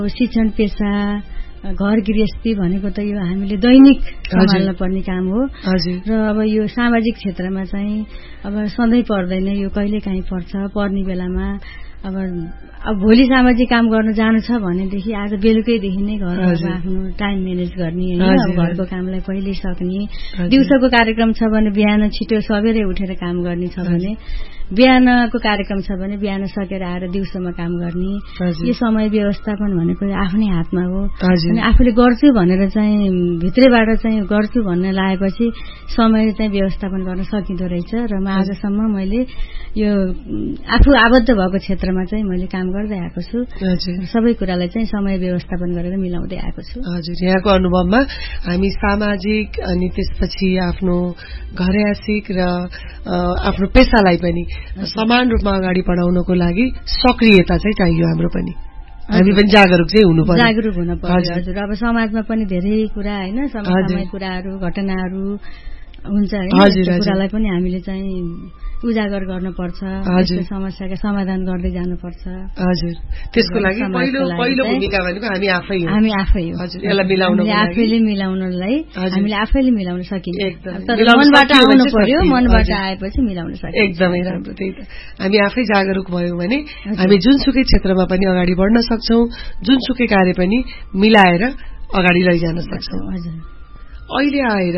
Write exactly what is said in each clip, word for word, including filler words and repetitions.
शिक्षण पेशा घर गृहस्थी भनेको त यो हामीले दैनिक सम्हाल्न पर्ने काम हो र अब यो सामाजिक क्षेत्रमा चाहिँ अब सधैँ पर्दैन, यो कहिलेकाहीँ पर्छ। पर्ने बेलामा अब अब भोलि सामाजिक काम गर्न जानु छ भनेदेखि आज बेलुकैदेखि नै घरमा आफ्नो टाइम म्यानेज गर्ने हैन, अब घरको कामलाई पहिले सक्ने। दिउँसोको कार्यक्रम छ भने बिहान छिटो सबेरै उठेर काम गर्ने छ भने बिहानको कार्यक्रम छ भने बिहान सकेर आएर दिउँसोमा काम गर्ने। यो समय व्यवस्थापन भनेको आफ्नै हातमा हो। अनि आफूले गर्छु भनेर चाहिँ भित्रैबाट चाहिँ गर्छु भन्ने लागेपछि समय चाहिँ व्यवस्थापन गर्न सकिँदो रहेछ। र म आजसम्म मैले यो आफू आबद्ध भएको क्षेत्रमा चाहिँ मैले काम गर्दै आएको छु। सबै कुरालाई चाहिँ समय व्यवस्थापन गरेर मिलाउँदै आएको छु। हजुर, यहाँको अनुभवमा हामी सामाजिक अनि त्यसपछि आफ्नो घरयासिक र आफ्नो पेसालाई पनि समान रूपमा अगाडि बढाउनको लागि सक्रियता चाहिँ चाहियो। हाम्रो पनि हामी पनि जागरुक चाहिँ हुनु पर्यो, जागरुक हुन पर्यो। हजुर, अब समाजमा पनि धेरै कुरा हैन, समसामयिक कुराहरू घटनाहरू हुन्छ हैन, त्यो कुरालाई पनि हामीले चाहिँ उजागर गर्नुपर्छ, यस्तो समस्याका समाधान गर्दै जानुपर्छ। हजुर, त्यसको लागि पहिलो पहिलो भूमिका भनेको हामी आफै हो। हामी आफै हो। हजुर, यसलाई मिलाउनको लागि आफैले मिलाउनलाई हामीले आफैले मिलाउन सकिन्छ। तर मनबाट आउनु पर्यो, मनबाट आएपछि मिलाउन सकिन्छ। एकदमै राम्रो। त्यही त हामी आफै जागरुक भयौं भने हामी जुनसुकै क्षेत्रमा पनि अगाडि बढ्न सक्छौं, जुनसुकै कार्य पनि मिलाएर अगाडि लैजान सक्छौं। हजुर, अहिले आएर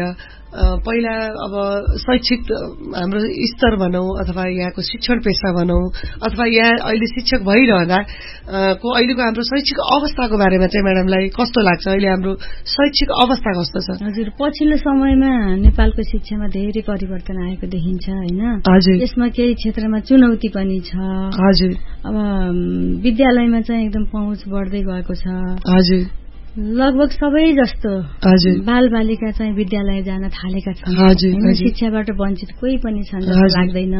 पहिला अब शैक्षिक हाम्रो स्तर भनौं अथवा यहाँको शिक्षण पेशा भनौं अथवा यहाँ अहिले शिक्षक भइरहँदा को अहिलेको हाम्रो शैक्षिक अवस्थाको बारेमा चाहिँ म्याडमलाई कस्तो लाग्छ? अहिले हाम्रो शैक्षिक अवस्था कस्तो छ? हजुर, पछिल्लो समयमा नेपालको शिक्षामा धेरै परिवर्तन आएको देखिन्छ हैन। हजुर, यसमा केही क्षेत्रमा चुनौती पनि छ। हजुर, अब विद्यालयमा चाहिँ एकदम पहुँच बढ्दै गएको छ। हजुर, लगभग सबै जस्तो बाल बालिका चाहिँ विद्यालय जान थालेका छन्। शिक्षाबाट वञ्चित कोही पनि छन् जस्तो लाग्दैन।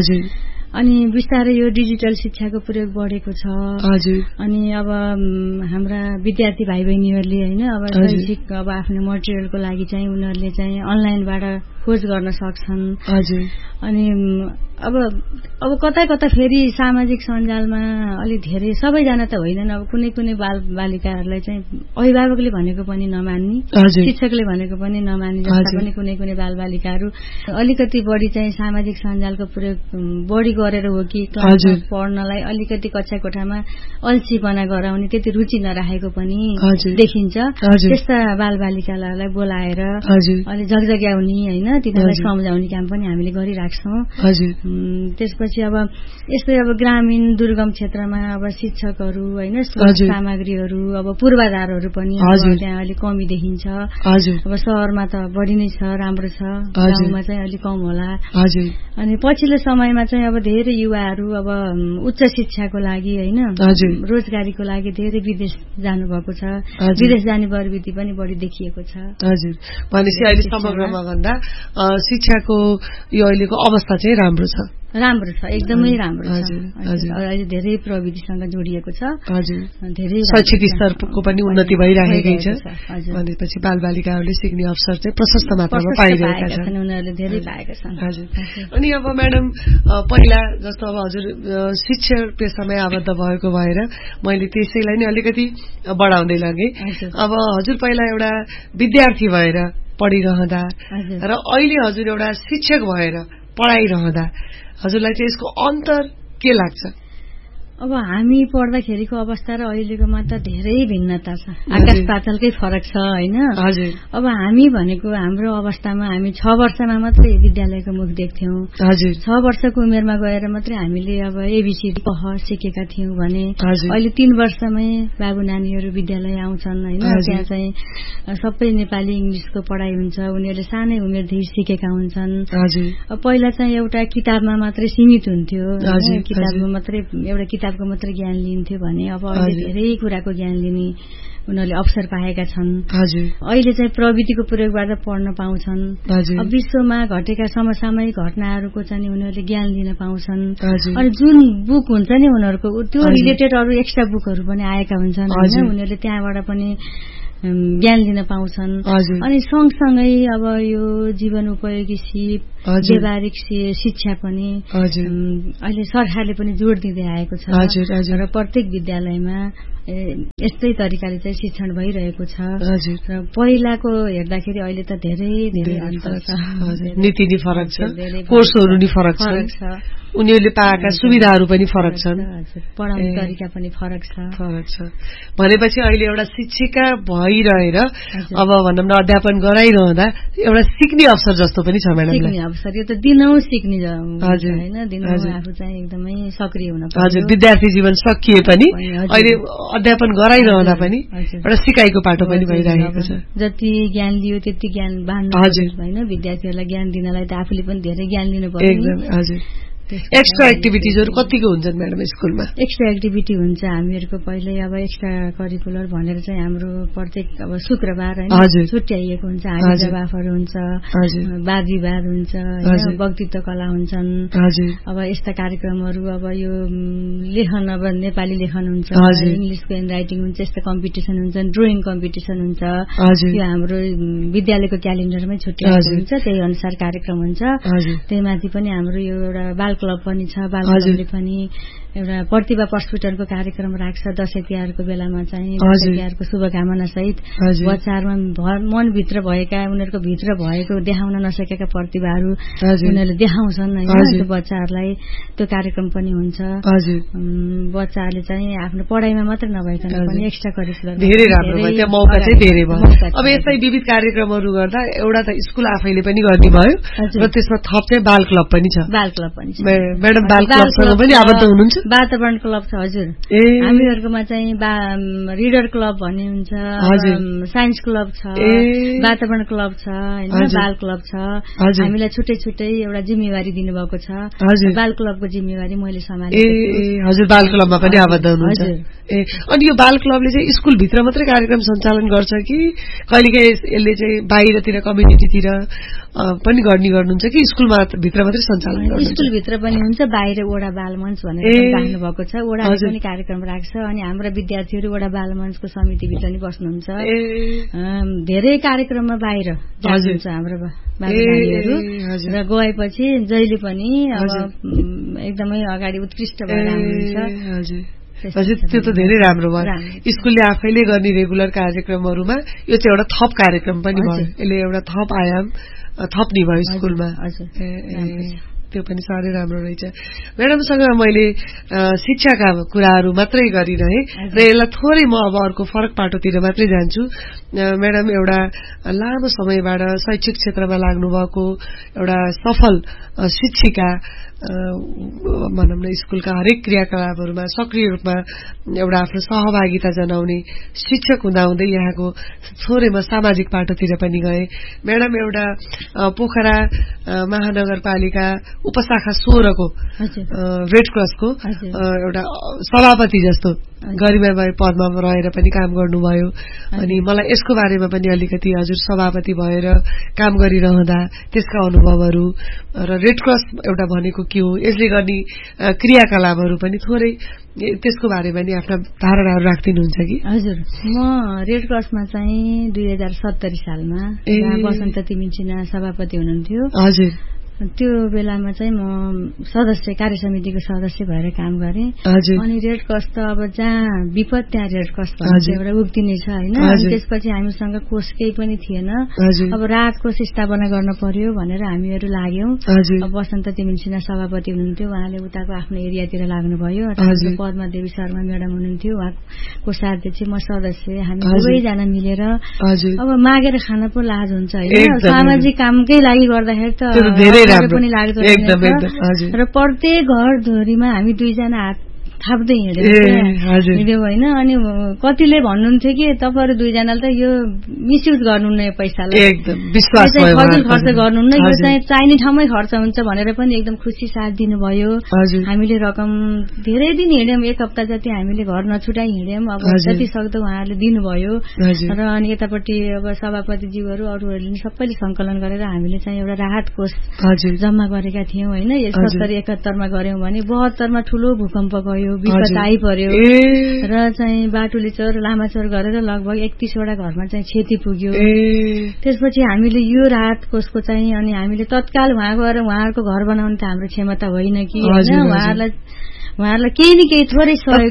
अनि बिस्तारै यो डिजिटल शिक्षाको प्रयोग बढेको छ। अनि अब हाम्रा विद्यार्थी भाइ बहिनीहरूले हैन अब शैक्षिक अब आफ्नो मटेरियलको लागि चाहिँ उनीहरूले चाहिँ अनलाइनबाट खोज गर्न सक्छन्। अनि अब अब कतै कतै फेरि सामाजिक सञ्जालमा अलि धेरै सबैजना त होइनन्, अब कुनै कुनै बाल बालिकाहरूलाई चाहिँ अभिभावकले भनेको पनि नमान्ने, शिक्षकले भनेको पनि नमान्ने जस्ता पनि कुनै कुनै बाल बालिकाहरू अलिकति बढी चाहिँ सामाजिक सञ्जालको प्रयोग बढी गरेर हो कि क्लासमा पढ्नलाई अलिकति कक्षा कोठामा अल्छीपना गराउने, त्यति रुचि नराखेको पनि देखिन्छ। त्यस्ता बाल बालिकालाई बोलाएर अलि जगजग्याउने हैन, तिनीहरूलाई सम्झाउने काम पनि हामीले गरिराख्छौं। त्यसपछि अब यस्तै अब ग्रामीण दुर्गम क्षेत्रमा अब शिक्षकहरू हैन, सामग्रीहरू अब पूर्वाधारहरू पनि त्यहाँ अलिक कमी देखिन्छ। अब शहरमा त बढी नै छ, राम्रो छ, गाउँमा चाहिँ अलिक कम होला। अनि पछिल्लो समयमा चाहिँ अब धेरै युवाहरू अब उच्च शिक्षाको लागि हैन, रोजगारीको लागि धेरै विदेश जानुभएको छ। विदेश जाने प्रवृत्ति पनि बढी देखिएको छ। हजुर, भनेपछि अहिले समग्रमा भन्दा शिक्षाको यो अहिलेको अवस्था चाहिँ राम्रो छ। राम्रो छ, एकदमै राम्रो छ। अहिले धेरै प्रविधिसँग जोडिएको छ। धेरै शैक्षिक स्तरको पनि उन्नति भइरहेकै छ। भनेपछि बाल बालिकाहरूले सिक्ने अवसर चाहिँ प्रशस्त मात्रामा पाइरहेका छन्, उनीहरूले धेरै पाएका छन्। हजुर, अनि अब म्याडम पहिला जस्तो अब हजुर शिक्षण पेशामै आबद्ध भएको भएर मैले त्यसैलाई नै अलिकति बढाउँदै लगे। अब हजुर पहिला एउटा विद्यार्थी भएर पढिरहँदा र अहिले हजुर एउटा शिक्षक भएर पढाइरहँदा हजुरलाई चाहिँ यसको अन्तर के लाग्छ? अब हामी पढ्दाखेरिको अवस्था र अहिलेकोमा त धेरै भिन्नता छ, आकाश पातालकै फरक छ हैन। अब हामी भनेको हाम्रो अवस्थामा हामी छ वर्षमा मात्रै विद्यालयको मुख देख्थ्यौं। छ वर्षको उमेरमा गएर मात्रै हामीले अब एबीसीडी पढ सिकेका थियौं भने अहिले तीन वर्षमै बाबु नानीहरू विद्यालय आउँछन् हैन। त्यहाँ चाहिँ सबै नेपाली इंग्लिशको पढाइ हुन्छ, उनीहरूले सानै उमेरदेखि सिकेका हुन्छन्। अब पहिला चाहिँ एउटा किताबमा मात्रै सीमित हुन्थ्यो, किताबमा मात्रै एउटा किताबको मात्रै ज्ञान लिन्थ्यो भने अब अहिले धेरै कुराको ज्ञान लिने उनीहरूले अवसर पाएका छन्। अहिले चाहिँ प्रविधिको प्रयोगबाट पढ्न पाउँछन्। अब विश्वमा घटेका समसामयिक घटनाहरूको चाहिँ उनीहरूले ज्ञान लिन पाउँछन्। अनि जुन बुक हुन्छ नि उनीहरूको त्यो रिलेटेड अरू एक्स्ट्रा बुकहरू पनि आएका हुन्छन् हैन, उनीहरूले त्यहाँबाट पनि ज्ञान लिन पाउँछन्। अनि सँगसँगै अब यो जीवन उपयोगी सिप, व्यावहारिक शिक्षा पनि अहिले सरकारले पनि जोड दिँदै आएको छ र प्रत्येक विद्यालयमा यस्तै तरिकाले चाहिँ शिक्षण भइरहेको छ र पहिलाको हेर्दाखेरि अहिले त धेरै धेरै अन्तर छ। नीति नि फरक छ, कोर्सहरू नि फरक छ, उनीहरूले पाएका सुविधाहरू पनि फरक छन्, पढाउने तरिका पनि फरक छ फरक छ भनेपछि अहिले एउटा शिक्षिका भइरहेर अब भनौँ न अध्यापन गराइरहँदा एउटा सिक्ने अवसर जस्तो पनि छ म्याडम। सिक्ने अवसर यो त दिनौं सिक्ने हैन, दिनौं आफू चाहिँ एकदमै सक्रिय हुन पर्छ। हजुर, विद्यार्थी जीवन सकिए पनि अहिले अध्यापन गराइरहँदा पनि एउटा सिकाइको पाटो पनि भइरहेको छ। जति ज्ञान लियो त्यति ज्ञान बाँड्नु हैन, विद्यार्थीहरूलाई ज्ञान दिनलाई त आफूले पनि धेरै ज्ञान लिनु पर्छ। एकदम हजुर। एक्स्ट्रा एक्टिभिटिजहरु कतिको हुन्छन् म्याडम स्कुलमा? एक्स्ट्रा एक्टिभिटी हुन्छ हामीहरुको पहिले अब एक्स्ट्रा करिकुलर भनेर चाहिँ हाम्रो प्रत्येक अब शुक्रबार हैन छुट्याइएको हुन्छ। हामी जवाफहरु हुन्छ, वाद विवाद हुन्छ, वक्तृत्व कला हुन्छन्। अब यस्ता कार्यक्रमहरु अब यो लेखन, अब नेपाली लेखन हुन्छ, इंग्लिशको ह्यान्ड राइटिङ हुन्छ, यस्ता कम्पिटिसन हुन्छ, ड्रइङ कम्पिटिसन हुन्छ। यो हाम्रो विद्यालयको क्यालेन्डरमै छुट्याइएको हुन्छ, त्यही अनुसार कार्यक्रम हुन्छ। त्यहीमाथि पनि हाम्रो यो एउटा बाल क्लब पनि छ। बाल क्लबले पनि एउटा प्रतिभा प्रस्फुटनको कार्यक्रम राख्छ दशैं तिहारको बेलामा चाहिँ। दशैं तिहारको शुभकामना सहित बच्चाहरुमा मनभित्र भएका उनीहरुको भित्र भएको देखाउन नसकेका प्रतिभाहरू उनीहरुले देखाउँछन् हैन, त्यो बच्चाहरुलाई त्यो कार्यक्रम पनि हुन्छ। बच्चाहरुले चाहिँ आफ्नो पढाइमा मात्र नभइकन पनि एक्स्ट्रा करिकुलर धेरै राम्रो भयो, त्यो मौका चाहिँ धेरै भयो। अब यस्तै विविध कार्यक्रमहरु गर्दा एउटा त स्कुल आफैले पनि गर्ने भयो र त्यसमा थप चाहिँ बाल क्लब पनि छ। बाल क्लब पनि छ म्याडम। बाल क्लबसँग पनि आबद्ध हुनुहुन्छ? वातावरण क्लब छ हजुर। हामीहरुकोमा चाहिँ रिडर क्लब भन्ने हुन्छ, साइन्स क्लब छ, वातावरण क्लब छ हैन, बाल क्लब छ। हामीलाई छुट्टै छुट्टै एउटा जिम्मेवारी दिनुभएको छ। बाल क्लबको जिम्मेवारी मैले सम्हालेको छु। हजुर, बाल क्लबमा पनि आबद्ध हुनुहुन्छ? ए, अनि यो बाल क्लबले चाहिँ स्कुल भित्र मात्रै कार्यक्रम सञ्चालन गर्छ कि कहिलेकाहीँ यसले चाहिँ बाहिरतिर कम्युनिटीतिर पनि गर्ने गर्नुहुन्छ कि स्कुलमा भित्र मात्रै सञ्चालन गर्नुहुन्छ? स्कुल भित्र पनि हुन्छ, बाहिर वडा बाल मञ्च भनेर राख्नु भएको छ। वडाले पनि कार्यक्रम राख्छ अनि हाम्रा विद्यार्थीहरू वडा बाल मञ्चको समितिभित्र नि बस्नुहुन्छ। धेरै कार्यक्रममा बाहिर जानुहुन्छ हाम्रो बालनानीहरू र गएपछि जहिले पनि अब एकदमै अगाडि उत्कृष्ट भएर आउनुहुन्छ। हजुर, त्यो त धेरै राम्रो भयो। स्कुलले आफैले गर्ने रेगुलर कार्यक्रमहरुमा यो चाहिँ एउटा थप कार्यक्रम पनि भयो, यसले एउटा थप आयाम थप्ने भयो स्कुलमा। त्यो पनि साह्रै राम्रो रहेछ। म्याडमसँग मैले शिक्षाका कुराहरू मात्रै गरिरहे र यसलाई थोरै म अब अर्को फरक पाटोतिर मात्रै जान्छु। म्याडम एउटा लामो समयबाट शैक्षिक क्षेत्रमा लाग्नुभएको एउटा सफल शिक्षिका, भनौँ न स्कुलका हरेक क्रियाकलापहरूमा सक्रिय रूपमा एउटा आफ्नो सहभागिता जनाउने शिक्षक हुँदाहुँदै यहाँको थोरै म सामाजिक पाटोतिर पनि गए। म्याडम एउटा पोखरा महानगरपालिका उपशाखा सोह्रको रेड क्रसको एउटा सभापति जस्तो गरिमामय पदमा रहेर पनि काम गर्नुभयो। अनि मलाई यसको बारेमा पनि अलिकति हजुर सभापति भएर काम गरिरहँदा त्यसका अनुभवहरू र रेड क्रस एउटा भनेको के हो, यसले गर्ने क्रियाकलापहरू पनि थोरै त्यसको बारेमा नि आफ्ना धारणाहरू राख्दिनुहुन्छ कि? हजुर, म रेड क्रसमा चाहिँ दुई हजार सत्तरी सालमा बसन्त तिमिन्सिना सभापति हुनुहुन्थ्यो। हजुर, त्यो बेलामा चाहिँ म सदस्य कार्य समितिको सदस्य भएर काम गरेँ। अनि रेड क्रस त अब जहाँ विपद त्यहाँ रेड क्रस भन्ने एउटा उक्ति नै छ हैन। त्यसपछि हामीसँग कोष केही पनि थिएन। अब राहत कोष स्थापना गर्न पर्यो भनेर हामीहरू लाग्यौं। अब बसन्त तिमिन्सिना सभापति हुनुहुन्थ्यो, उहाँले उताको आफ्नो एरियातिर लाग्नुभयो। पद्मा देवी शर्मा म्याडम हुनुहुन्थ्यो, उहाँको साथै चाहिँ म सदस्य, हामी दुवैजना मिलेर अब मागेर खान पो लाज हुन्छ हैन। सामाजिक कामकै लागि गर्दाखेरि त पनि लाग्दो र प्रत्येक घर धोरीमा हामी दुईजना हात थाप्दै हिँड्यौं हिँड्यौं होइन। अनि कतिले भन्नुहुन्थ्यो कि तपाईहरु दुईजनाले त यो मिसयुज गर्नुहुन्न, यो पैसालाई फजुल खर्च गर्नुहुन्न, यो चाहिँ चाहिने ठाउँमै खर्च हुन्छ भनेर पनि एकदम खुसी साथ दिनुभयो। हामीले रकम धेरै दिन हिँड्यौं, एक हप्ता जति हामीले घर नछुटाइ हिँड्यौं। अब जति सक्दो उहाँहरूले दिनुभयो र अनि यतापट्टि अब सभापतिज्यूहरू अरूहरूले सबैले संकलन गरेर हामीले चाहिँ एउटा राहत कोष जम्मा गरेका थियौं हैन। सत्तरी एकहत्तरमा गर्यौं भने बहत्तरमा ठूलो भूकम्प गयो। विपद आइपर्यो र चाहिँ बाटुले चोर लामाचोर गरेर लगभग एकतीसवटा घरमा चाहिँ क्षति पुग्यो। त्यसपछि हामीले यो राहत कोषको चाहिँ अनि हामीले तत्काल वहाँ गएर उहाँहरूको घर बनाउनु त हाम्रो क्षमता होइन कि होइन, उहाँहरूलाई उहाँहरूलाई केही न केही थोरै सहयोग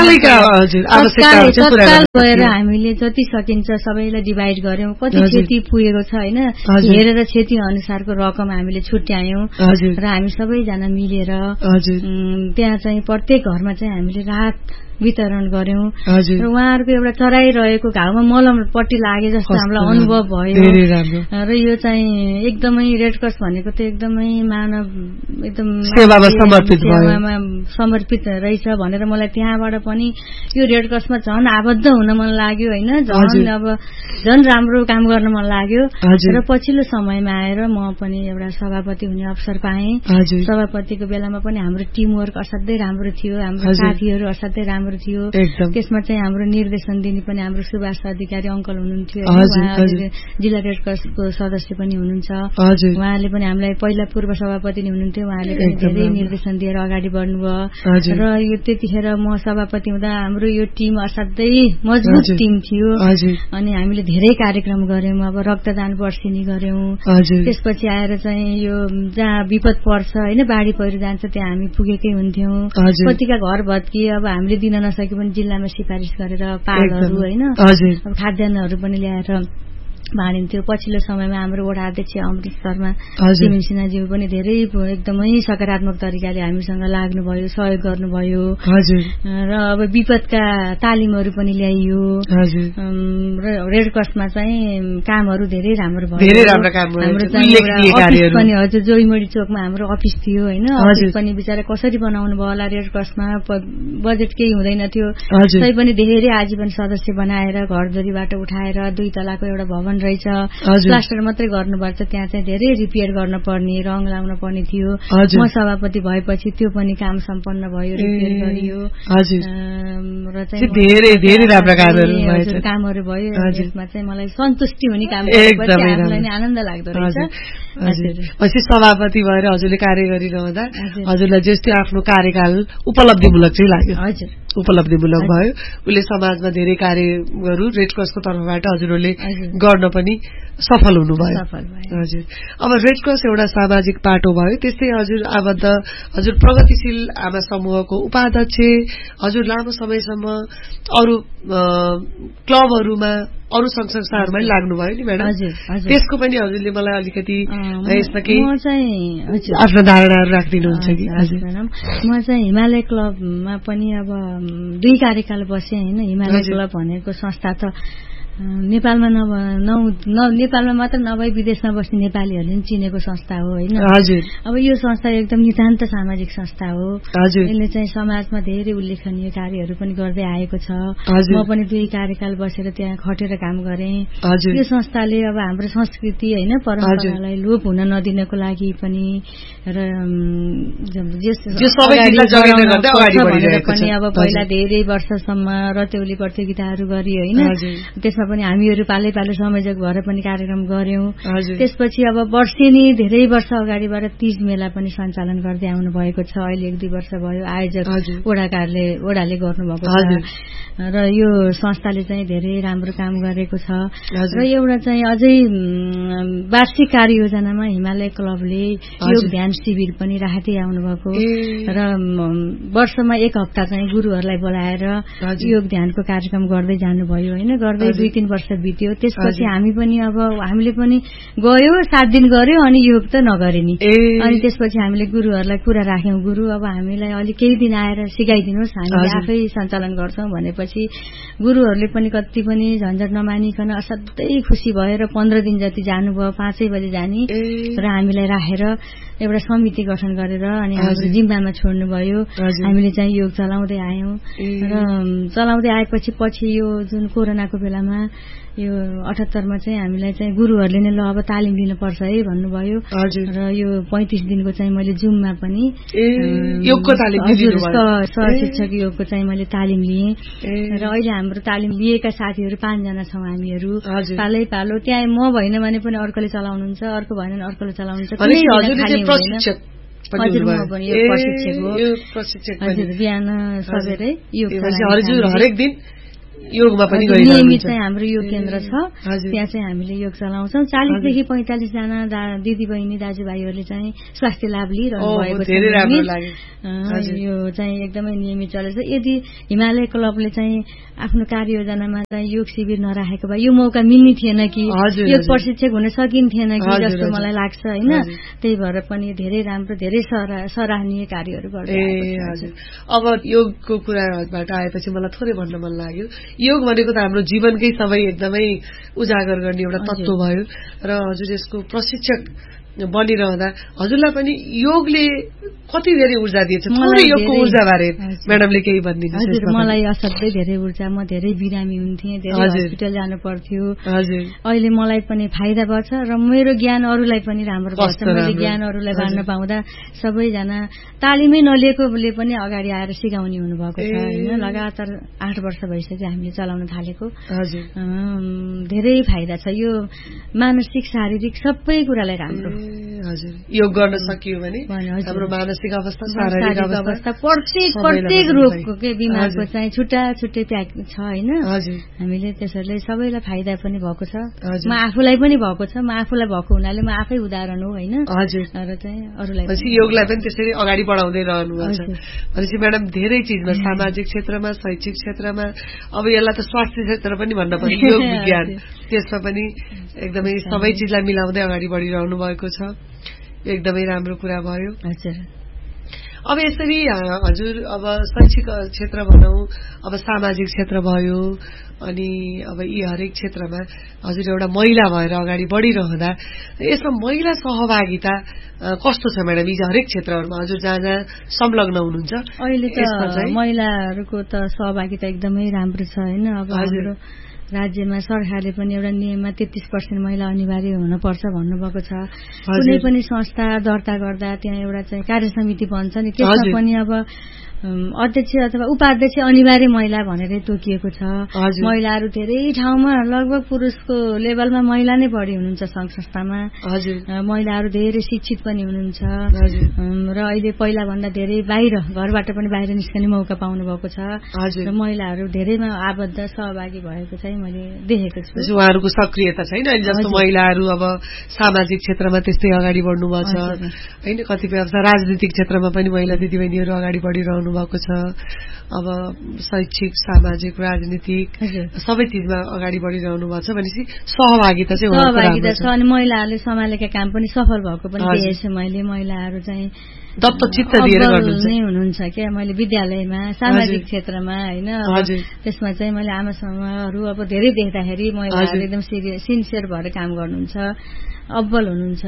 तत्काल गएर हामीले जति सकिन्छ सबैलाई डिभाइड गर्यौं। कति क्षति पुगेको छ होइन, हेरेर क्षति अनुसारको रकम हामीले छुट्यायौं र हामी सबैजना मिलेर त्यहाँ चाहिँ प्रत्येक घरमा चाहिँ हामीले राहत वितरण गर्यौं र उहाँहरूको एउटा चराइरहेको घाउमा मलम पट्टी लागे जस्तो हामीलाई अनुभव भयो र यो चाहिँ एकदमै रेड क्रस भनेको त एकदमै मानव एकदम सेवामा समर्पित समर्पित रहेछ भनेर मलाई त्यहाँबाट पनि यो रेड क्रसमा झन् आबद्ध हुन मन लाग्यो होइन, झन् अब झन् राम्रो काम गर्न मन लाग्यो र पछिल्लो समयमा आएर म पनि एउटा सभापति हुने अवसर पाएँ। सभापतिको बेलामा पनि हाम्रो टिमवर्क असाध्यै राम्रो थियो, हाम्रो साथीहरू असाध्यै राम्रो थियो। त्यसमा चाहिँ हाम्रो निर्देशन दिने पनि हाम्रो सुभाष अधिकारी अंकल हुनुहुन्थ्यो, जिल्ला रेड क्रसको सदस्य पनि हुनुहुन्छ, उहाँले पनि हामीलाई पहिला पूर्व सभापति नै हुनुहुन्थ्यो, उहाँले पनि धेरै निर्देशन दिएर अगाडि बढ्नुभयो र यो त्यतिखेर म सभापति हुँदा हाम्रो यो टिम असाध्यै मजबुत टिम थियो अनि हामीले धेरै कार्यक्रम गर्यौं। अब रक्तदान वर्षिनी गर्यौं, त्यसपछि आएर चाहिँ यो जहाँ विपद पर्छ होइन, बाढ़ी पहिरो जान्छ त्यहाँ हामी पुगेकै हुन्थ्यौं। कतिका घर भत्किए अब हामीले दिन नसके पनि जिल्लामा सिफारिस गरेर पालहरू होइन अब खाद्यान्नहरू पनि ल्याएर बाँडिन्थ्यो। पछिल्लो समयमा हाम्रो वडा अध्यक्ष अमृत शर्मा सिमेन सिन्हाज्यू पनि धेरै एकदमै सकारात्मक तरिकाले हामीसँग लाग्नुभयो, सहयोग गर्नुभयो र अब विपदका तालिमहरू पनि ल्याइयो र रेड क्रसमा चाहिँ कामहरू धेरै राम्रो भयो। हाम्रो अफिस पनि हजुर जोइमडी चोकमा हाम्रो अफिस थियो होइन, अफिस पनि बिचारा कसरी बनाउनु भयो होला, रेड क्रसमा बजेट केही हुँदैन थियो, तै पनि धेरै आजीवन सदस्य बनाएर घरजोरीबाट उठाएर दुई तलाको एउटा भवन रहेछ, प्लास्टर मात्रै गर्नुपर्छ, त्यहाँ चाहिँ धेरै रिपेयर गर्न पर्ने, रङ लाउन पर्ने थियो। म सभापति भएपछि त्यो पनि काम सम्पन्न भयो, रिपेयर गरियो र चाहिँ धेरै धेरै राम्रा कामहरू भयो। यसमा चाहिँ मलाई सन्तुष्टि हुने काम गरेपछि आफूलाई नै आनन्द लाग्दो रहेछ। पछि सभापति भएर हजुरले कार्य गरिरहँदा हजुरलाई जस्तै आफ्नो कार्यकाल उपलब्धिमूलक चाहिँ लाग्यो, हजुर उपलब्धिमूलक भयो, उसले समाजमा धेरै कार्यहरू रेड क्रसको तर्फबाट हजुरहरूले गर्न पनि सफल हुनुभयो। हजुर अब रेड क्रस एउटा सामाजिक पाटो भयो, त्यस्तै हजुर आबद्ध हजुर प्रगतिशील आमा समूहको उपाध्यक्ष, हजुर लामो समयसम्म अरू क्लबहरूमा अरू संघ संस्थाहरूमा लाग्नुभयो नि म्याडम, त्यसको पनि हजुरले मलाई अलिकति यसमा केही आफ्नो धारणाहरू राखिदिनुहुन्छ कि? हजुर म्याडम, म चाहिँ हिमालय क्लबमा पनि अब दुई कार्यकाल बसेँ होइन। हिमालय क्लब भनेको संस्था त नेपालमा नेपालमा मात्र नभई विदेशमा बस्ने नेपालीहरूले पनि चिनेको संस्था हो होइन। अब यो संस्था एकदम नितान्त सामाजिक संस्था हो, यसले चाहिँ समाजमा धेरै उल्लेखनीय कार्यहरू पनि गर्दै आएको छ। म पनि दुई कार्यकाल बसेर त्यहाँ खटेर काम गरेँ। यो संस्थाले अब हाम्रो संस्कृति होइन परम्परालाई लोप हुन नदिनको लागि पनि र पनि अब पहिला धेरै वर्षसम्म रतेउली प्रतियोगिताहरू गरियो होइन, त्यसमा पनि हामीहरू पालै पालो संयोजक भएर पनि कार्यक्रम गर्यौं। त्यसपछि अब वर्षेनी धेरै वर्ष अगाडिबाट तीज मेला पनि सञ्चालन गर्दै आउनु भएको छ, अहिले एक दुई वर्ष भयो आयोजक वडाकारले वडाले गर्नुभएको छ र यो संस्थाले चाहिँ धेरै राम्रो काम गरेको छ र एउटा चाहिँ अझै वार्षिक कार्ययोजनामा हिमालय क्लबले योग ध्यान शिविर पनि राख्दै आउनुभएको र वर्षमा एक हप्ता चाहिँ गुरुहरूलाई बोलाएर योग ध्यानको कार्यक्रम गर्दै जानुभयो होइन। गर्दै दुई तीन वर्ष बित्यो, त्यसपछि हामी पनि अब हामीले पनि गयो सात दिन गर्यो अनि योग त नगरे नि, अनि त्यसपछि हामीले गुरुहरूलाई कुरा राख्यौं, गुरु अब हामीलाई अलिक केही दिन आएर सिकाइदिनुहोस्, हामीले आफै सञ्चालन गर्छौं भनेपछि गुरुहरूले पनि कति पनि झन्झट नमानिकन असाध्यै खुसी भएर पन्ध्र दिन जति जानुभयो, पाँचै बजे जाने र हामीलाई राखेर एउटा समिति गठन गरेर अनि हाम्रो जिम्मामा छोड्नुभयो। हामीले चाहिँ योग चलाउँदै आयौं र चलाउँदै आएपछि पछि यो जुन कोरोनाको बेलामा यो अठहत्तरमा चाहिँ हामीलाई चाहिँ गुरुहरूले नै ल अब तालिम लिनुपर्छ है भन्नुभयो र यो पैंतिस दिनको चाहिँ मैले जुममा पनि योगको तालिम सहशिक्षक योगको चाहिँ मैले तालिम लिएँ र अहिले हाम्रो तालिम लिएका साथीहरू पाँचजना छौं हामीहरू पालै पालो। त्यहाँ म भएन भने पनि अर्कोले चलाउनुहुन्छ, अर्को भएन भने अर्कोले चलाउनुहुन्छ। बिहान सबेरै योग हजुर हरेक दिन योगमा पनि नियमित चाहिँ हाम्रो योग केन्द्र छ, त्यहाँ चाहिँ हामीले योग चलाउँछौँ। चालिसदेखि पैंतालिस जना दिदी बहिनी दाजुभाइहरूले चाहिँ स्वास्थ्य लाभ लिइरहनु भएको छ। यो चाहिँ एकदमै नियमित चलेछ। यदि हिमालय क्लबले चाहिँ आफ्नो कार्ययोजनामा चाहिँ योग शिविर नराखेको भए यो मौका मिल्ने थिएन कि योग प्रशिक्षक हुन सकिन्थेन कि जस्तो मलाई लाग्छ होइन। त्यही भएर पनि धेरै राम्रो धेरै सराहनीय कार्यहरू गर्दै। अब योगको कुराबाट आएपछि मलाई थोरै भन्न मन लाग्यो, योग भनेको त हाम्रो जीवनकै सबै एकदमै उजागर गर्ने एउटा तत्व भयो र हजुर यसको प्रशिक्षक बनिरहँदा हजुरलाई पनि योगले कति धेरै ऊर्जा दिएछ? थोरै योगको ऊर्जा बारे म्याडमले केही भनिदिनु। हजुर मलाई असाध्यै धेरै ऊर्जा, म धेरै बिरामी हुन्थेँ, धेरै हस्पिटल जानु पर्थ्यो। हजुर अहिले मलाई पनि फाइदा भएछ र मेरो ज्ञान अरूलाई पनि राम्रो भएछ। मैले ज्ञान अरूलाई बाँड्न पाउँदा सबैजना तालिमै नलिएकोले पनि अगाडि आएर सिकाउने हुनुभएको छ होइन। लगातार आठ वर्ष भइसक्यो हामीले चलाउन थालेको। हजुर धेरै फाइदा छ यो, मानसिक शारीरिक सबै कुरालाई राम्रो। हजुर योग गर्न सकियो भने हाम्रो मानसिक अवस्था शारीरिक अवस्था प्रत्येक प्रत्येक रोगको के बिमारको चाहिँ छुट्टा छुट्टै प्याक छ होइन। हामीले त्यसैले सबैलाई फाइदा पनि भएको छ, म आफूलाई पनि भएको छ। म आफूलाई भएको हुनाले म आफै उदाहरण हो होइन। हजुर र चाहिँ अरूलाई योगलाई पनि त्यसरी अगाडि बढाउँदै रहनु भएको छ भनेपछि म्याडम धेरै चिजमा, सामाजिक क्षेत्रमा, शैक्षिक क्षेत्रमा, अब यसलाई त स्वास्थ्य क्षेत्र पनि भन्न पर्छ, योग विज्ञान, त्यसमा पनि एकदमै सबै चिजलाई मिलाउँदै अगाडि बढिरहनु भएको छ। एकदमै राम्रो कुरा भयो। हजुर अब यसरी हजुर अब शैक्षिक क्षेत्र भनौँ, अब सामाजिक क्षेत्र भयो, अनि अब यी हरेक क्षेत्रमा हजुर एउटा महिला भएर अगाडि बढिरहँदा यसमा महिला सहभागिता कस्तो छ म्याडम? यी हरेक क्षेत्रहरूमा हजुर जहाँ जहाँ संलग्न हुनुहुन्छ अहिले त महिलाहरूको त सहभागिता एकदमै राम्रो छ होइन। अब हाम्रो राज्यमा सरकारले पनि एउटा नियममा तेत्तीस पर्सेन्ट महिला अनिवार्य हुनुपर्छ भन्नुभएको छ। कुनै पनि संस्था दर्ता गर्दा त्यहाँ एउटा चाहिँ कार्य समिति बन्छ नि, त्यसमा पनि अब अध्यक्ष अथवा उपाध्यक्ष अनिवार्य महिला भनेरै तोकिएको छ। महिलाहरू धेरै ठाउँमा लगभग पुरुषको लेभलमा महिला नै बढी हुनुहुन्छ संघ संस्थामा। महिलाहरू धेरै शिक्षित पनि हुनुहुन्छ र अहिले पहिला भन्दा धेरै बाहिर घरबाट पनि बाहिर निस्कने मौका पाउनु भएको छ र महिलाहरू धेरैमा आबद्ध सहभागी भएको चाहिँ मैले देखेको छु। उहाँहरूको सक्रियता छैन अहिले जस्तो महिलाहरू अब सामाजिक क्षेत्रमा त्यस्तै अगाडि बढ्नु भएको छ होइन। कतिपय राजनीतिक क्षेत्रमा पनि महिला दिदीबहिनीहरू अगाडि बढिरहनु भएको छ। अब शैक्षिक, सामाजिक, राजनीतिक सबै चिजमा अगाडि बढिरहनु भएको छ भनेपछि सहभागिता चाहिँ सहभागिता छ। अनि महिलाहरूले सम्हालेका काम पनि सफल भएको पनि देखेछु मैले। महिलाहरू चाहिँ दत्तचित्त दिएर हुनुहुन्छ क्या। मैले विद्यालयमा, सामाजिक क्षेत्रमा होइन, त्यसमा चाहिँ मैले आमासँगहरू अब धेरै देख्दाखेरि महिलाहरू एकदम सिरियस सिन्सियर भएर काम गर्नुहुन्छ, अब्बल हुनुहुन्छ।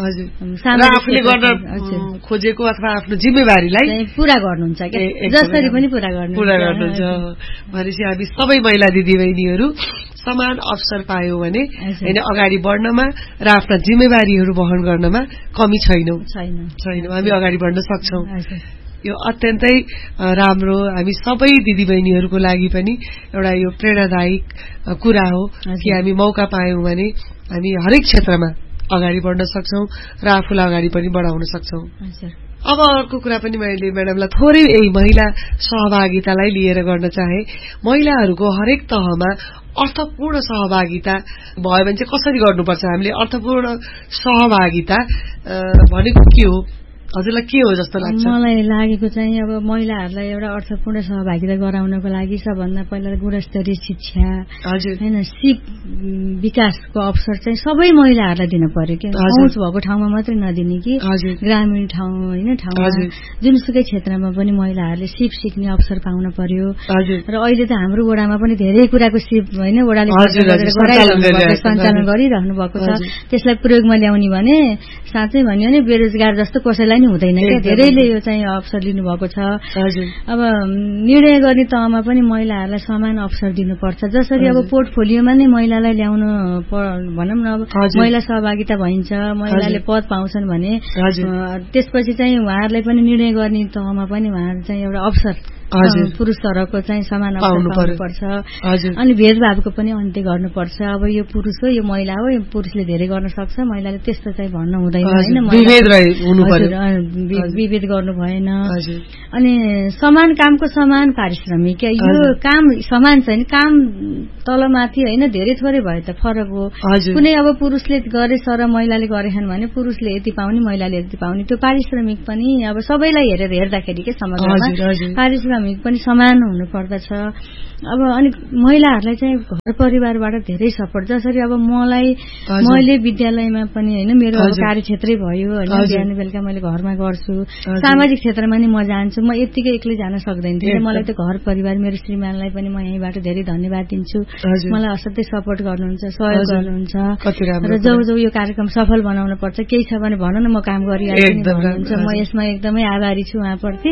आफूले गर्न खोजेको अथवा आफ्नो जिम्मेवारीलाई पूरा गर्नुहुन्छ क्या, जसरी पनि पूरा गर्नु पूरा गर्नुहुन्छ भनेपछि हामी सबै महिला दिदीबहिनीहरू समान अवसर पायौं भने होइन अगाडि बढ्नमा र आफ्ना जिम्मेवारीहरू वहन गर्नमा कमी छैनौं छैनौं हामी अगाडि बढ्न सक्छौं। यो अत्यन्तै राम्रो हामी सबै दिदीबहिनीहरूको लागि पनि एउटा यो प्रेरणादायक कुरा हो कि हामी मौका पायौं भने हामी हरेक क्षेत्रमा अगाडि बढ्न सक्छौं र आफूलाई अगाडि पनि बढाउन सक्छौं। अब अर्को कुरा पनि मैले म्याडमलाई थोरै यही महिला सहभागितालाई लिएर गर्न चाहे। महिलाहरूको हरेक तहमा अर्थपूर्ण सहभागिता भयो भने चाहिँ कसरी गर्नुपर्छ? हामीले अर्थपूर्ण सहभागिता भनेको के हो? हजुरलाई के हो जस्तो लाग्छ? मलाई लागेको चाहिँ अब महिलाहरूलाई एउटा अर्थपूर्ण सहभागिता गराउनको लागि सबभन्दा पहिला गुणस्तरीय शिक्षा होइन, सिप विकासको अवसर चाहिँ सबै महिलाहरूलाई दिन पर्यो क्या। पहुँच भएको ठाउँमा मात्रै नदिने कि ग्रामीण ठाउँ होइन, ठाउँमा जुनसुकै क्षेत्रमा पनि महिलाहरूले सिप सिक्ने अवसर पाउन पर्यो। र अहिले त हाम्रो वडामा पनि धेरै कुराको सिप होइन वडाले सञ्चालन गरिरहनु भएको छ। त्यसलाई प्रयोगमा ल्याउने भने साँच्चै भन्यो भने बेरोजगार जस्तो कसैलाई हुँदैन क्या। धेरैले यो चाहिँ अवसर लिनुभएको छ। अब निर्णय गर्ने तहमा पनि महिलाहरूलाई समान अवसर दिनुपर्छ। जसरी अब पोर्टफोलियोमा नै महिलालाई ल्याउन भनौँ न, अब महिला सहभागिता भइन्छ, महिलाले पद पाउँछन् भने त्यसपछि चाहिँ उहाँहरूलाई पनि निर्णय गर्ने तहमा पनि उहाँहरू चाहिँ एउटा अवसर पुरुषहरूको चाहिँ समान अवसर पाउनुपर्छ अनि भेदभावको पनि अन्त्य गर्नुपर्छ। अब यो पुरुष हो यो महिला हो, यो पुरुषले धेरै गर्न सक्छ, महिलाले त्यस्तो चाहिँ भन्नु हुँदैन होइन, विभेद गर्नु भएन। अनि समान कामको समान पारिश्रमिक, यो काम समान छैन, काम तलमाथि होइन धेरै थोरै भए त फरक हो। कुनै अब पुरुषले गरेछ र महिलाले गरेछन् भने पुरुषले यति पाउने महिलाले यति पाउने, त्यो पारिश्रमिक पनि अब सबैलाई हेरेर हेर्दाखेरि के समग्रमा पारिश्रमिक पनि समान हुनु पर्दछ। अब अनि महिलाहरूलाई चाहिँ घर परिवारबाट धेरै सपोर्ट, जसरी अब मलाई मैले विद्यालयमा पनि होइन मेरो अब कार्यक्षेत्रै भयो होइन, बिहान बेलुका मैले घरमा गर्छु, सामाजिक क्षेत्रमा नि म जान्छु, म यतिकै एक्लै जान सक्दैन थिएँ। मलाई त घर परिवार मेरो श्रीमानलाई पनि म यहीँबाट धेरै धन्यवाद दिन्छु, मलाई असाध्यै सपोर्ट गर्नुहुन्छ, सहयोग गर्नुहुन्छ र जो जो यो कार्यक्रम सफल बनाउनु पर्छ केही छ भने भन न म काम गरिहाल्छु भन्नुहुन्छ। म यसमा एकदमै आभारी छु उहाँप्रति।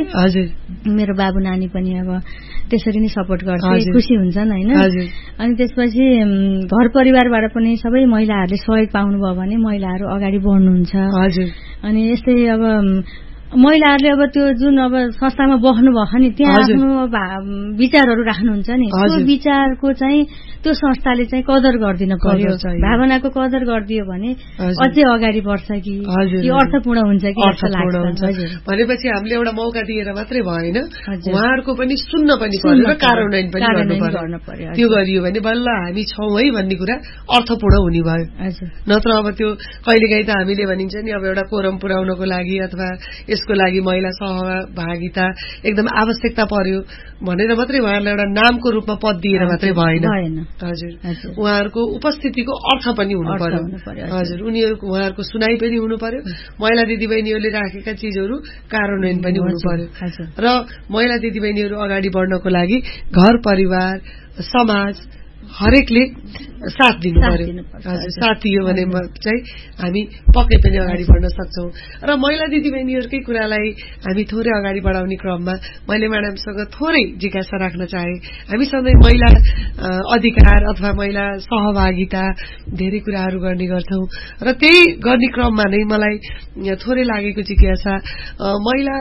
मेरो बाबु नानी पनि अब त्यसरी नै सपोर्ट गर्छ, खुसी हुन्छन् होइन। अनि त्यसपछि घर परिवारबाट पनि सबै महिलाहरूले सहयोग पाउनुभयो भने महिलाहरू अगाडि बढ्नुहुन्छ। अनि यस्तै अब महिलाहरूले अब त्यो जुन अब संस्थामा बस्नुभयो नि त्यहाँ आफ्नो विचारहरू राख्नुहुन्छ नि, त्यो विचारको चाहिँ त्यो संस्थाले चाहिँ कदर गरिदिन पर्यो, भावनाको कदर गरिदियो भने अझै अगाडि बढ्छ कि यो अर्थपूर्ण हुन्छ कि जस्तो लाग्छ। भनेपछि हामीले एउटा मौका दिएर मात्रै भएन, उहाँहरूको पनि सुन्न पनि पर्यो र कार्यान्वयन पनि गर्नु पर्यो। त्यो गरियो भने बल्ल हामी छौँ है भन्ने कुरा अर्थपूर्ण हुने भयो। नत्र अब त्यो कहिलेकाहीँ त हामीले भनिन्छ नि अब एउटा कोरम पुर्याउनको लागि अथवा यसको लागि महिला सहभागिता एकदम आवश्यकता पर्यो भनेर मात्रै उहाँहरूलाई एउटा नामको रूपमा पद दिएर मात्रै भएन। हजुर, उहाँहरूको उपस्थितिको अर्थ पनि हुनु पर्यो। हजुर, उनीहरूको उहाँहरूको सुनाइ पनि हुनु पर्यो, महिला दिदीबहिनीहरूले राखेका चिजहरू कार्यान्वयन पनि हुनु पर्यो र महिला दिदीबहिनीहरू अगाडि बढ्नको लागि घर परिवार समाज हरेकले साथ दिनु पर्यो। हजुर, साथ दियो भने चाहिँ हामी पक्कै पनि अगाडि बढ्न सक्छौँ। र महिला दिदीबहिनीहरूकै कुरालाई हामी थोरै अगाडि बढाउने क्रममा मैले म्याडमसँग थोरै जिज्ञासा राख्न चाहे। हामी सधैँ महिला अधिकार अथवा महिला सहभागिता धेरै कुराहरू गर्ने गर्छौँ र त्यही गर्ने क्रममा नै मलाई थोरै लागेको जिज्ञासा, महिला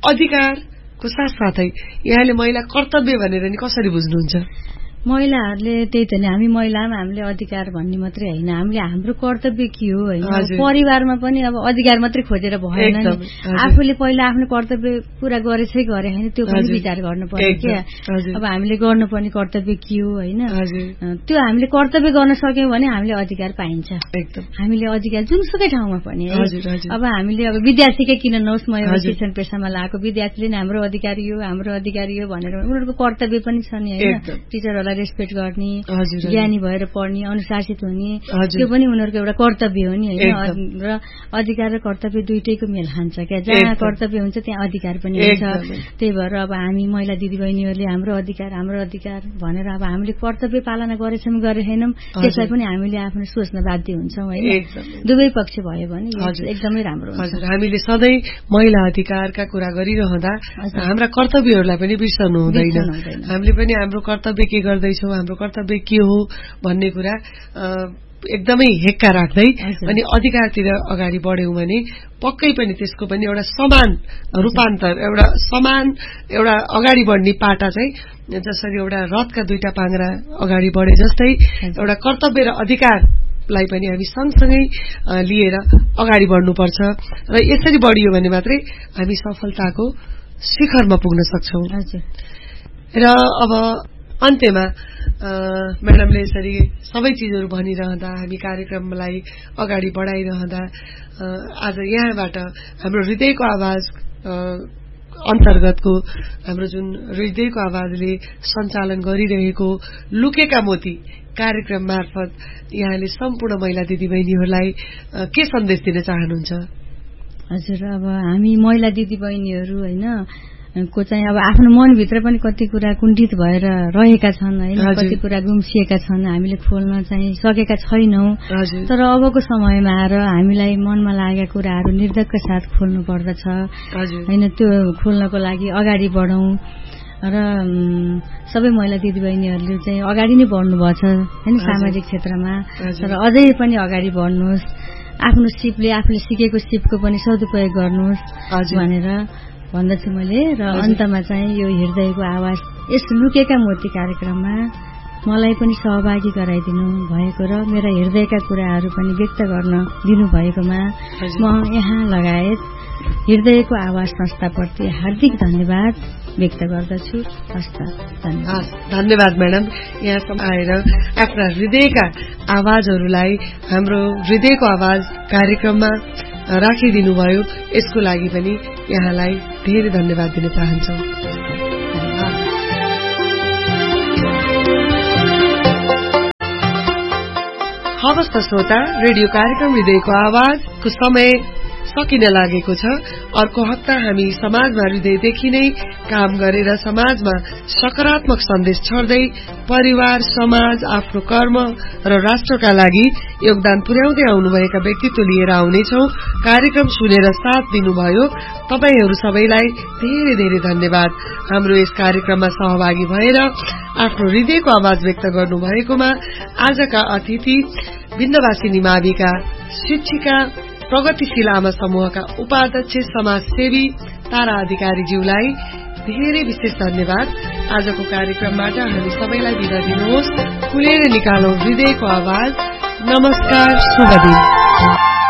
अधिकारको साथसाथै यहाँले महिला कर्तव्य भनेर नि कसरी बुझ्नुहुन्छ? महिलाहरूले त्यही त नि, हामी महिलामा हामीले अधिकार भन्ने मात्रै होइन, हामीले हाम्रो कर्तव्य के हो होइन। परिवारमा पनि अब अधिकार मात्रै खोजेर भएन नि, आफूले पहिला आफ्नो कर्तव्य पूरा गरेछै गरे होइन त्यो पनि विचार गर्नु पर्यो क्या। अब हामीले गर्नुपर्ने कर्तव्य के हो होइन, त्यो हामीले कर्तव्य गर्न सक्यौँ भने हामीले अधिकार पाइन्छ। हामीले अधिकार जुनसुकै ठाउँमा पनि है। अब हामीले अब विद्यार्थीकै किन नहोस्, म एउटा शिक्षण पेसामा लागेको विद्यार्थीले नि हाम्रो अधिकार यो हाम्रो अधिकार यो भनेर उनीहरूको कर्तव्य पनि छ नि होइन, टिचरहरूलाई रेस्पेक्ट गर्ने, ज्ञानी भएर पढ्ने, अनुशासित हुने, त्यो पनि उनीहरूको एउटा कर्तव्य हो नि होइन। र अधिकार र कर्तव्य दुइटैको मेल खान्छ क्या, जहाँ कर्तव्य हुन्छ त्यहाँ अधिकार पनि हुन्छ। त्यही भएर अब हामी महिला दिदीबहिनीहरूले हाम्रो अधिकार हाम्रो अधिकार भनेर अब हामीले कर्तव्य पालना गरेछौँ गरेनौँ त्यसलाई पनि हामीले आफ्नो सोच्न बाध्य हुन्छौँ होइन। दुवै पक्ष भयो भने एकदमै राम्रो हुन्छ। हामीले सधैँ महिला अधिकारका कुरा गरिरहँदा हाम्रा कर्तव्यहरूलाई पनि बिर्सनु हुँदैन। हामीले पनि हाम्रो कर्तव्य के गर्दैछौँ, हाम्रो कर्तव्य के हो भन्ने कुरा एकदमै हेक्का राख्दै अनि अधिकारतिर अगाडि बढ्यौँ भने पक्कै पनि त्यसको पनि एउटा समान रूपान्तर, एउटा समान एउटा अगाडि बढ्ने पाटा चाहिँ जसरी एउटा रथका दुईटा पाङ्ग्रा अगाडि बढे जस्तै एउटा कर्तव्य र अधिकारलाई पनि हामी सँगसँगै लिएर अगाडि बढ्नुपर्छ र यसरी बढियो भने मात्रै हामी सफलताको शिखरमा पुग्न सक्छौँ। र अब अन्त्यमा म्याडमले यसरी सबै चिजहरू भनिरहँदा हामी कार्यक्रमलाई अगाडि बढाइरहँदा आज यहाँबाट हाम्रो हृदयको आवाज अन्तर्गतको हाम्रो जुन हृदयको आवाजले सञ्चालन गरिरहेको लुकेका मोती कार्यक्रम मार्फत यहाँले सम्पूर्ण महिला दिदीबहिनीहरूलाई के सन्देश दिन चाहनुहुन्छ? हजुर, अब हामी महिला दिदीबहिनीहरू होइन को चाहिँ अब आफ्नो मनभित्र पनि कति कुरा कुण्ठित भएर रहेका छन् होइन, कति कुरा गुम्सिएका छन्, हामीले खोल्न चाहिँ सकेका छैनौं। तर अबको समयमा आएर हामीलाई मनमा लागेका कुराहरू निर्धक्क साथ खोल्नु पर्दछ होइन। त्यो खोल्नको लागि अगाडि बढौं र सबै महिला दिदीबहिनीहरूले चाहिँ अगाडि नै बढ्नुभएको छ होइन सामाजिक क्षेत्रमा। तर अझै पनि अगाडि बढ्नुहोस्, आफ्नो सिपले आफूले सिकेको सिपको पनि सदुपयोग गर्नुहोस् भनेर भन्दछु मैले। र अन्तमा चाहिँ यो हृदयको आवाज यस लुकेका मोती कार्यक्रममा मलाई पनि सहभागी गराइदिनु भएको र मेरा हृदयका कुराहरू पनि व्यक्त गर्न दिनुभएकोमा म यहाँ लगायत हृदयको आवाज संस्थाप्रति हार्दिक धन्यवाद व्यक्त गर्दछु। हस्त धन्यवाद। धन्यवाद म्याडम, यहाँसम्म आएर आफ्ना हृदयका आवाजहरूलाई हाम्रो हृदयको आवाज कार्यक्रममा राखिदिनु भयो, यसको लागि पनि यहाँलाई धेरै धन्यवाद दिन चाहन्छौ। हवस् त श्रोता, रेडियो कार्यक्रम हृदयको आवाजको समय सकिन लागेको छ। अर्को हप्ता हामी समाजमा हृदयदेखि नै काम गरेर समाजमा सकारात्मक सन्देश छर्दै परिवार, समाज, आफ्नो कर्म र राष्ट्रका लागि योगदान पुर्याउँदै आउनुभएका व्यक्तित्व लिएर आउनेछौ। कार्यक्रम सुनेर साथ दिनुभयो तपाईहरू सबैलाई धेरै धेरै धन्यवाद। हाम्रो यस कार्यक्रममा सहभागी भएर आफ्नो हृदयको आवाज व्यक्त गर्नुभएकोमा आजका अतिथि विन्ध्यवासिनी माविका शिक्षिका, प्रगतिशील आमा समूहका उपाध्यक्ष, समाजसेवी तारा अधिकारीज्यूलाई धेरै विशेष धन्यवाद। आजको कार्यक्रमबाट हामी सबैलाई बिदा दिनुहोस्। खुलेर निकालौं हृदयको आवाज। नमस्कार, शुभ दिन।